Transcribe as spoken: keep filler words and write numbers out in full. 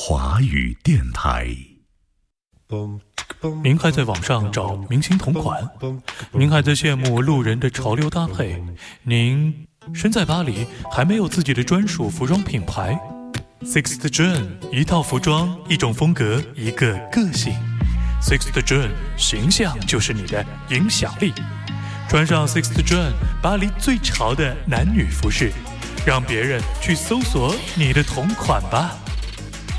华语电台。 您还在网上找明星同款？您还在羡慕路人的潮流搭配？您身在巴黎，还没有自己的专属服装品牌？ Sixth June 一套服装，一种风格，一个个性。 Sixth June 形象就是你的影响力。穿上 Sixth June 巴黎最潮的男女服饰，让别人去搜索你的同款吧。